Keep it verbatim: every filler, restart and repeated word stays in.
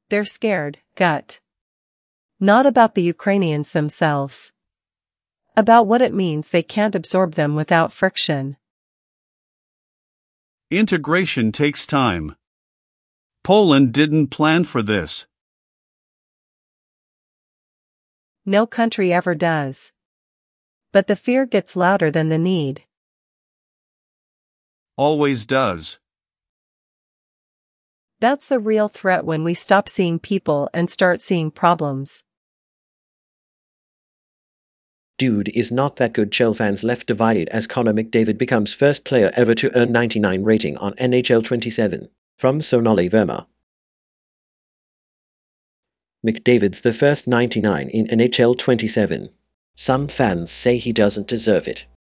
They're scared, gut. Not about the Ukrainians themselves. About what it means they can't absorb them without friction. Integration takes time. Poland didn't plan for this. No country ever does. But the fear gets louder than the need. Always does. That's the real threat when we stop seeing people and start seeing problems. Dude is not that good. Chelsea fans left divided as Connor McDavid becomes first player ever to earn ninety-nine rating on N H L twenty-seven. From Sonali Verma. McDavid's the first ninety-nine in N H L twenty-seven. Some fans say he doesn't deserve it.